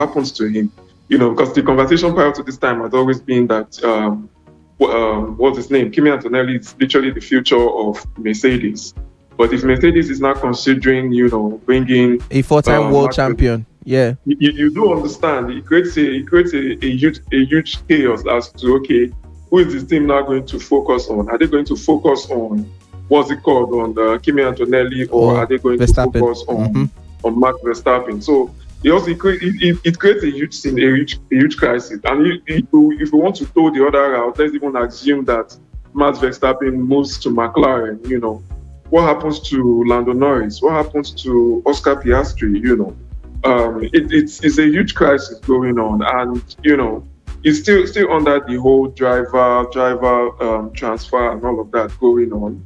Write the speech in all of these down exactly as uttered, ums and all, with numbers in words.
happens to him? You know, because the conversation prior to this time has always been that um, um, what's his name? Kimi Antonelli is literally the future of Mercedes. But if Mercedes is not considering, you know, bringing a four-time um, world Max, champion, yeah, you, you do understand. It creates a it creates a, a huge a huge chaos as to okay, who is this team now going to focus on? Are they going to focus on what's it called on the Kimi Antonelli, or or are they going Verstappen. to focus on Mhm. on Max Verstappen? So it also it, create, it, it, it creates a huge scene, a huge a huge crisis. And if, if, you, if you want to throw the other route, let's even assume that Max Verstappen moves to McLaren. You know, what happens to Lando Norris? What happens to Oscar Piastri? You know, um, it, it's it's a huge crisis going on, and you know, it's still still under the whole driver driver um, transfer and all of that going on.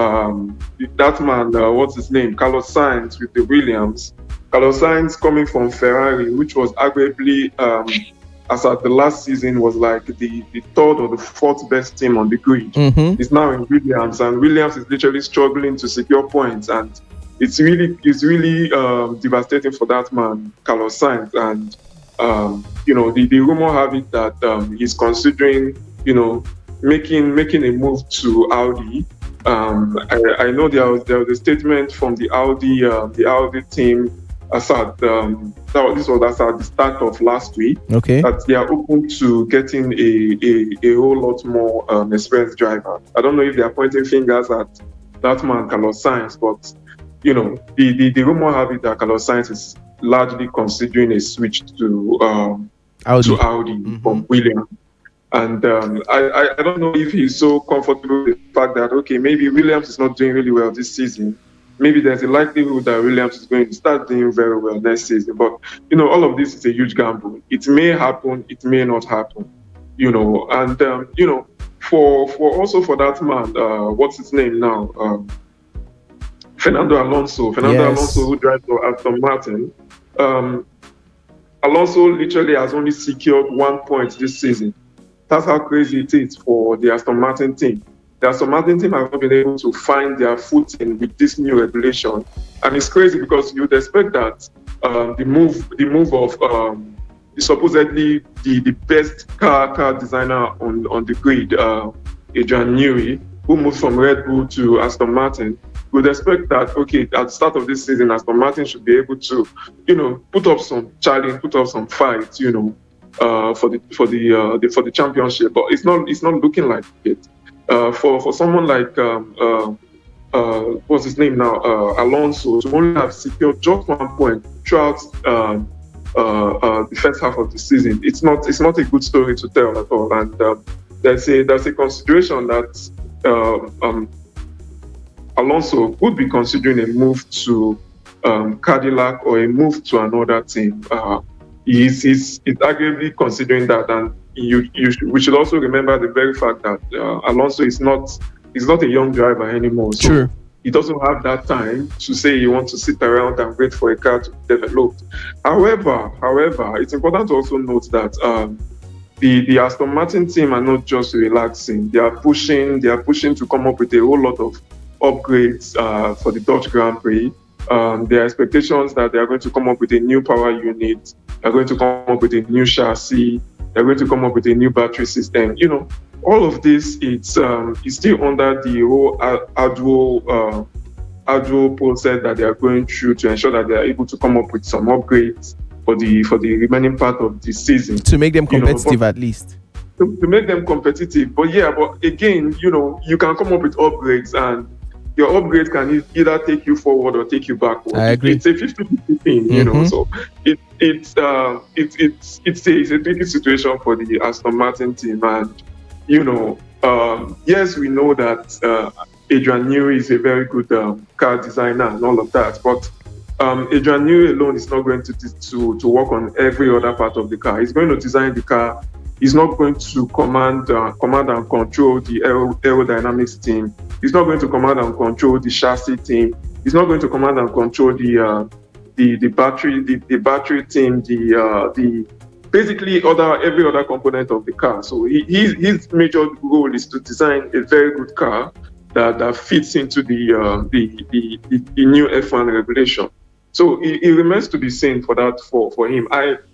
Um, that man, uh, what's his name, Carlos Sainz with the Williams. Carlos Sainz coming from Ferrari, which was arguably, um, as at the last season, was like the, the third or the fourth best team on the grid. Mm-hmm. It's now in Williams, and Williams is literally struggling to secure points, and it's really it's really um, devastating for that man, Carlos Sainz. And um, you know, the, the rumor have it that um, he's considering, you know, making making a move to Audi. Um, I, I know there was there was a statement from the Audi uh, the Audi team as at um, that was, this was as at the start of last week. Okay. That they are open to getting a a, a whole lot more um, experienced driver. I don't know if they are pointing fingers at that man Carlos Sainz, but you know the, the, the rumor have it that Carlos Sainz is largely considering a switch to um, Audi. to Audi Mhm. from Williams. And um, I, I don't know if he's so comfortable with the fact that, okay, maybe Williams is not doing really well this season. Maybe there's a likelihood that Williams is going to start doing very well next season. But, you know, all of this is a huge gamble. It may happen, it may not happen, you know. And, um, you know, for for also for that man, uh, what's his name now? Um, Fernando Alonso. Fernando Yes. Alonso, who drives for Aston Martin. Um, Alonso literally has only secured one point this season. That's how crazy it is for the Aston Martin team. The Aston Martin team have not been able to find their footing with this new regulation, and it's crazy because you'd expect that um, the move, the move of um, supposedly the, the best car car designer on on the grid, uh, Adrian Newey, who moved from Red Bull to Aston Martin. Would expect that okay at the start of this season, Aston Martin should be able to, you know, put up some challenge, put up some fights, you know. Uh, for the for the, uh, the for the championship, but it's not it's not looking like it. Uh, for for someone like um, uh, uh, what's his name now, uh, Alonso, to only have secured just one point throughout um, uh, uh, the first half of the season, it's not it's not a good story to tell at all. And um, there's a there's a consideration that uh, um, Alonso could be considering a move to um, Cadillac or a move to another team. Uh, He's, he's, he's arguably considering that, and you, you should, we should also remember the very fact that uh, Alonso is not he's not a young driver anymore. So Sure. he doesn't have that time to say he wants to sit around and wait for a car to be developed. However, however, it's important to also note that um, the the Aston Martin team are not just relaxing; they are pushing they are pushing to come up with a whole lot of upgrades uh, for the Dutch Grand Prix. Um, there are expectations that they are going to come up with a new power unit. They're going to come up with a new chassis. They're going to come up with a new battery system. You know, all of this it's um, it's still under the whole Arduo uh, Arduo process that they are going through to ensure that they are able to come up with some upgrades for the for the remaining part of the season To make them competitive, you know, at least. to, to make them competitive. But yeah, but again, you know, you can come up with upgrades, and your upgrade can either take you forward or take you backward. I agree. It's a fifty-fifty thing, you Mhm. know. So it it's uh, it, it's it's a it's a tricky situation for the Aston Martin team, and you know, um, yes, we know that uh, Adrian Newey is a very good um, car designer and all of that, but um, Adrian Newey alone is not going to to to work on every other part of the car. He's going to design the car. He's not going to command uh, command and control the aer- aerodynamics team. He's not going to command and control the chassis team. He's not going to command and control the uh, the the battery the, the battery team. The uh, the basically other every other component of the car. So he, his his major role is to design a very good car that, that fits into the, uh, the, the the the new F one regulation. So it, it remains to be seen for that for, for him. I